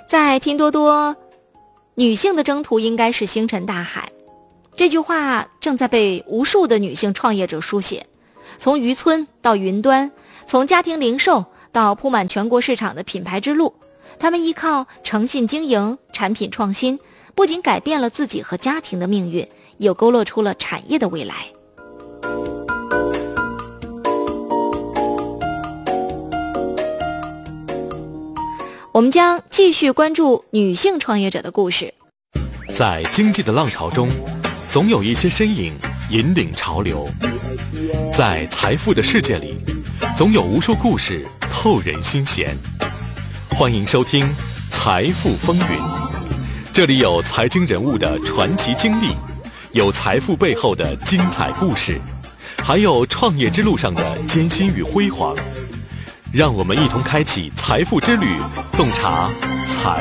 在拼多多，女性的征途应该是星辰大海。这句话正在被无数的女性创业者书写，从渔村到云端，从家庭零售到铺满全国市场的品牌之路，她们依靠诚信经营、产品创新，不仅改变了自己和家庭的命运，也勾勒出了产业的未来。我们将继续关注女性创业者的故事。 在经济的浪潮中，总有一些身影引领潮流；在财富的世界里，总有无数故事透人心弦。欢迎收听《财富风云》，这里有财经人物的传奇经历，有财富背后的精彩故事，还有创业之路上的艰辛与辉煌。让我们一同开启财富之旅，洞察财